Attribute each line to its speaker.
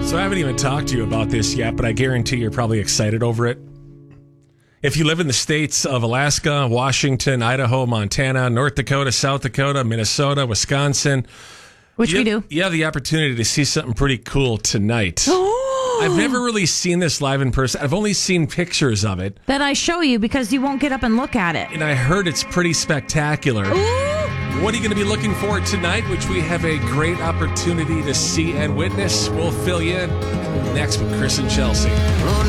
Speaker 1: So I haven't even talked to you about this yet, but I guarantee you're probably excited over it. If you live in the states of Alaska, Washington, Idaho, Montana, North Dakota, South Dakota, Minnesota, Wisconsin,
Speaker 2: Which we do.
Speaker 1: You have the opportunity to see something pretty cool tonight.
Speaker 2: Oh.
Speaker 1: I've never really seen this live in person. I've only seen pictures of it.
Speaker 2: That I show you because you won't get up and look at it.
Speaker 1: And I heard it's pretty spectacular.
Speaker 2: Ooh.
Speaker 1: What are you going to be looking for tonight, which we have a great opportunity to see and witness? We'll fill you in next with Chris and Chelsea.